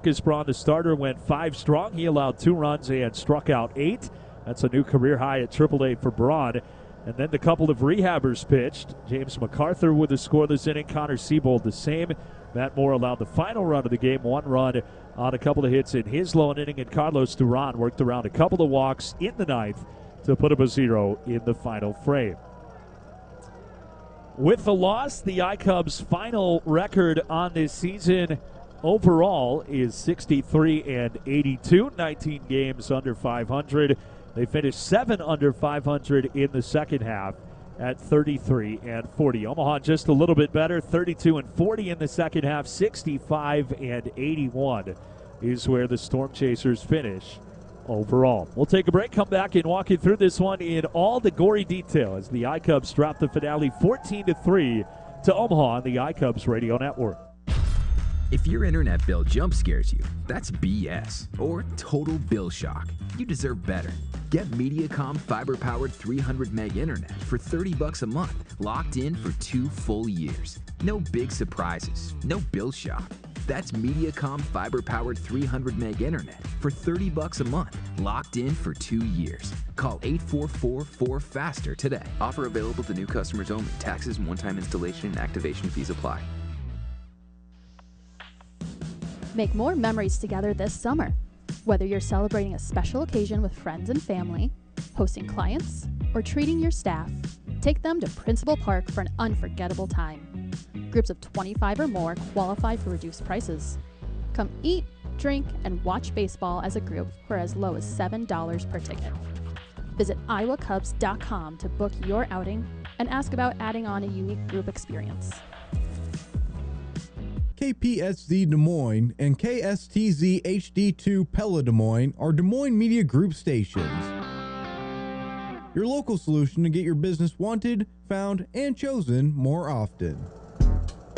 Lucas Braun, the starter, went 5 strong. He allowed 2 runs and struck out 8. That's a new career high at AAA for Braun. And then the couple of rehabbers pitched. James MacArthur with a scoreless inning. Connor Siebold the same. Matt Moore allowed the final run of the game, 1 run on a couple of hits in his lone inning. And Carlos Duran worked around a couple of walks in the 9th to put up a 0 in the final frame. With the loss, the iCubs' final record on this season overall is 63-82, 19 games under 500. They finished 7 under 500 in the second half at 33-40. Omaha just a little bit better, 32-40 in the second half, 65-81 is where the Storm Chasers finish overall. We'll take a break, come back, and walk you through this one in all the gory detail as the iCubs drop the finale 14-3 to Omaha on the iCubs Radio Network. If your internet bill jump scares you, that's BS or total bill shock. You deserve better. Get Mediacom fiber-powered 300 meg internet for $30 a month, locked in for 2 full years. No big surprises, no bill shock. That's Mediacom fiber-powered 300 meg internet for $30 a month, locked in for 2 years. Call 844-4FASTER today. Offer available to new customers only. Taxes and one-time installation and activation fees apply. Make more memories together this summer. Whether you're celebrating a special occasion with friends and family, hosting clients, or treating your staff, take them to Principal Park for an unforgettable time. Groups of 25 or more qualify for reduced prices. Come eat, drink, and watch baseball as a group for as low as $7 per ticket. Visit iowacubs.com to book your outing and ask about adding on a unique group experience. KPSZ Des Moines and KSTZ HD2 Pella Des Moines are Des Moines Media Group stations. Your local solution to get your business wanted, found, and chosen more often.